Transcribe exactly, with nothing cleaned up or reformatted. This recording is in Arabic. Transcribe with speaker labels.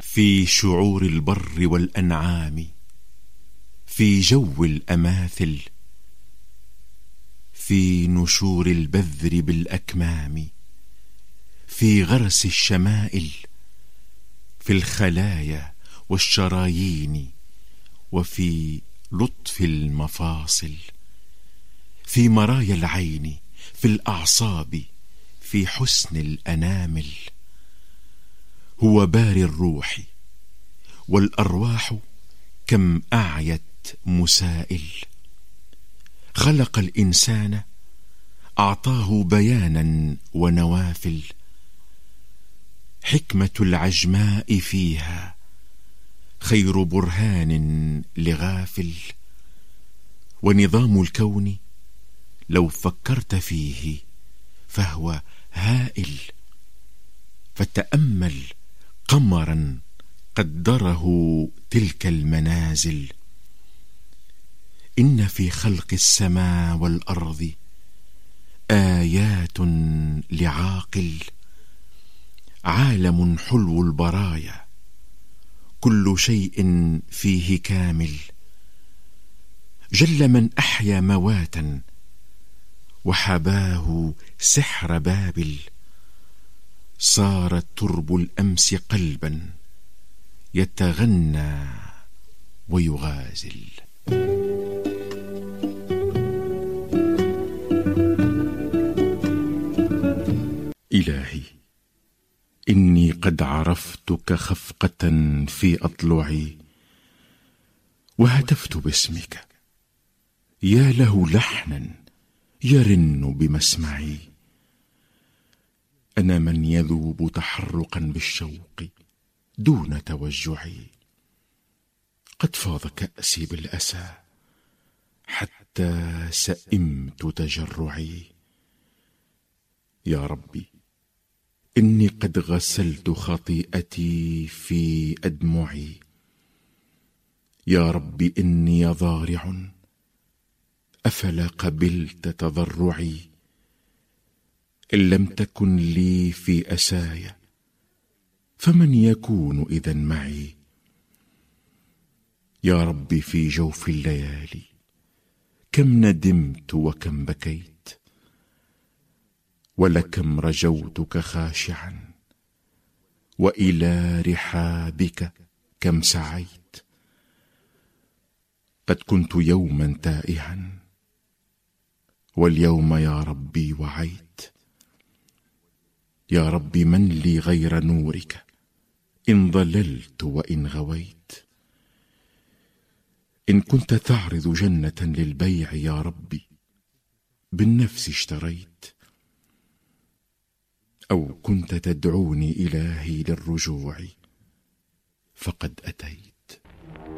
Speaker 1: في شعور البر والأنعام، في جو الأماثل، في نشور البذر بالأكمام، في غرس الشمائل، في الخلايا والشرايين، وفي لطف المفاصل، في مرايا العين، في الأعصاب، في حسن الأنامل. هو باري الروح، والأرواح كم أعيت مسائل. خلق الإنسان، أعطاه بيانا ونوافل. حكمة العجماء فيها خير برهان لغافل. ونظام الكون لو فكرت فيه فهو هائل. فتأمل قمرا قدره تلك المنازل. إن في خلق السماء والأرض آيات لعاقل. عالم حلو البرايا، كل شيء فيه كامل. جل من أحيا مواتا، وحباه سحر بابل. صار ترب الأمس قلبا يتغنى ويغازل. إلهي، إني قد عرفتك خفقة في أضلعي، وهتفت باسمك، يا له لحنا يرن بمسمعي. أنا من يذوب تحرقا بالشوق دون توجعي. قد فاض كأسي بالأسى، حتى سئمت تجرعي. يا ربي، إني قد غسلت خطيئتي في أدمعي. يا ربي، إني ضارع، أفلا قبلت تضرعي. إن لم تكن لي في أسايا، فمن يكون إذن معي؟ يا ربي، في جوف الليالي كم ندمت وكم بكيت، ولكم رجوتك خاشعا، وإلى رحابك كم سعيت. قد كنت يوما تائها، واليوم يا ربي وعيت. يا ربي، من لي غير نورك إن ضللت وإن غويت؟ إن كنت تعرض جنة للبيع يا ربي، بالنفس اشتريت. أو كنت تدعوني إلهي للرجوع، فقد أتيت.